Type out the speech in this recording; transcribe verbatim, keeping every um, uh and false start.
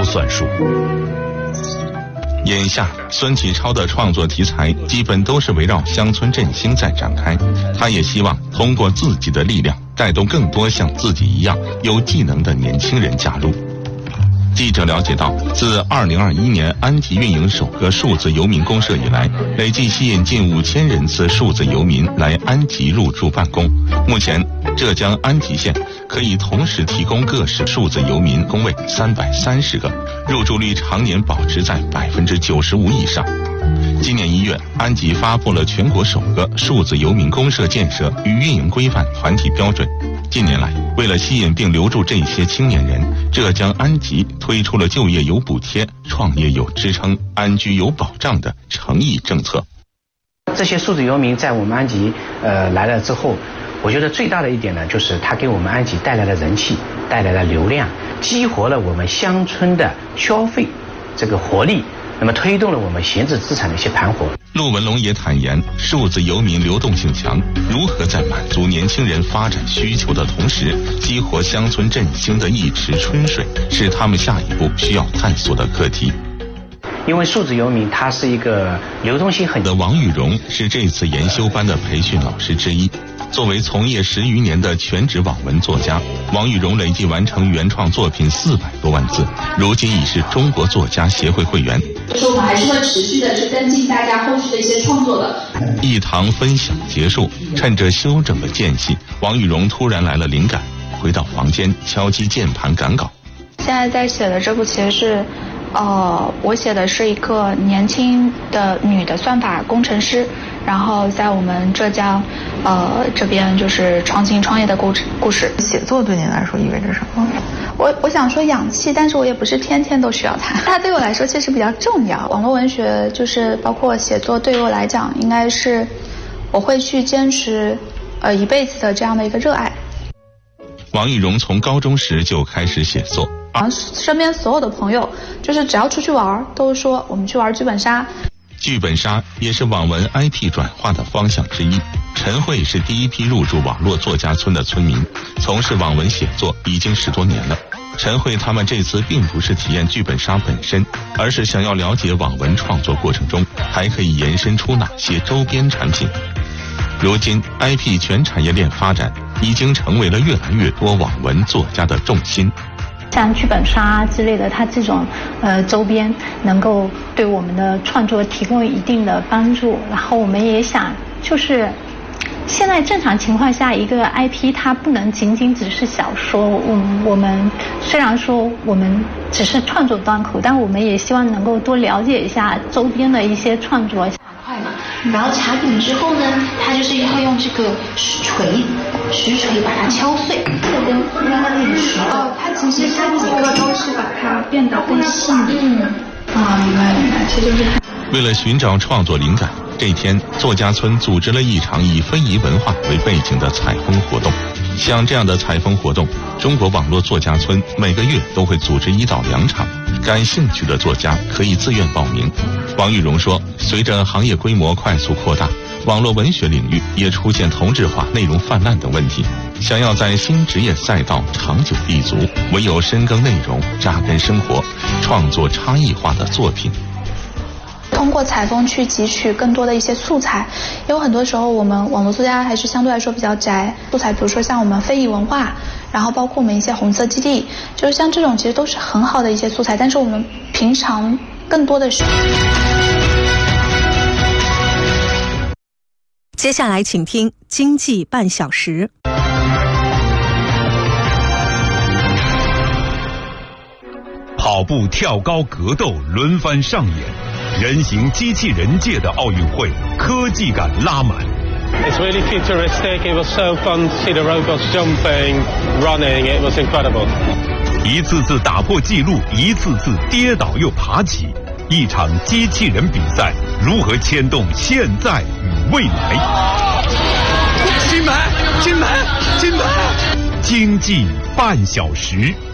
算数。 眼下，孙启超的创作题材基本都是围绕乡村振兴在展开。他也希望通过自己的力量，带动更多像自己一样有技能的年轻人加入。记者了解到，自二零二一年安吉运营首个数字游民公社以来，累计吸引近五千人次数字游民来安吉入住办公。目前，浙江安吉县可以同时提供各式数字游民工位三百三十个，入住率常年保持在百分之九十五以上。今年一月，安吉发布了全国首个数字游民公社建设与运营规范团体标准。近年来，为了吸引并留住这些青年人，浙江安吉推出了就业有补贴、创业有支撑、安居有保障的诚意政策。 这些数字游民在我们安吉呃来了之后，我觉得最大的一点呢，就是它给我们安吉带来了人气，带来了流量，激活了我们乡村的消费这个活力，那么推动了我们闲置资产的一些盘活。 陆文龙也坦言，数字游民流动性强，如何在满足年轻人发展需求的同时，激活乡村振兴的一池春水，是他们下一步需要探索的课题。 因为数字游民它是一个流动性很的王玉荣是这次研修班的培训老师之一。作为从业十余年的全职网文作家，王玉荣累计完成原创作品四百多万字，如今已是中国作家协会会员。 就是我们还是会持续的去跟进大家后续的一些创作的。 一堂分享结束，趁着休整的间隙，王玉荣突然来了灵感，回到房间敲击键盘赶稿。 现在在写的这部其实是呃，我写的是一个年轻的女的算法工程师，然后在我们浙江呃这边就是创新创业的故事故事。 写作对您来说意味着什么？ 我我想说氧气，但是我也不是天天都需要它。它对我来说确实比较重要。网络文学就是包括写作，对于我来讲，应该是我会去坚持呃一辈子的这样的一个热爱。 王玉荣从高中时就开始写作， 身边所有的朋友就是只要出去玩都说我们去玩剧本杀。 剧本杀也是网文 I P 转化的方向之一。陈慧是第一批入驻网络作家村的村民，从事网文写作已经十多年了。陈慧他们这次并不是体验剧本杀本身，而是想要了解网文创作过程中还可以延伸出哪些周边产品。如今 I P 全产业链发展已经成为了越来越多网文作家的重心。 像剧本杀之类的，它这种呃周边能够对我们的创作提供一定的帮助。然后我们也想，就是现在正常情况下，一个 I P 它不能仅仅只是小说。我我们虽然说我们只是创作端口，但我们也希望能够多了解一下周边的一些创作。 块嘛，然后茶饼之后呢，它就是要用这个石锤，石锤把它敲碎，就跟刚刚那个石头。 哦，它其实它几个都是把它变得更细腻。嗯，啊，明白明白，这就是它。 为了寻找创作灵感，这天作家村组织了一场以非遗文化为背景的采风活动。像这样的采风活动，中国网络作家村每个月都会组织一到两场，感兴趣的作家可以自愿报名。王玉荣说，随着行业规模快速扩大，网络文学领域也出现同质化、内容泛滥等问题。想要在新职业赛道长久立足，唯有深耕内容、扎根生活，创作差异化的作品。 通过采风去汲取更多的一些素材，因为很多时候我们网络作家还是相对来说比较宅，素材比如说像我们非遗文化，然后包括我们一些红色基地，就是像这种其实都是很好的一些素材，但是我们平常更多的是。 接下来请听经济半小时。 跑步、跳高、格斗轮番上演，人形机器人界的奥运会，科技感拉满。 It's really futuristic. It was so fun to see the robots jumping, running. It was incredible. 一次次打破纪录，一次次跌倒又爬起，一场机器人比赛如何牵动现在与未来？ 金牌！金牌！金牌！ 经济半小时。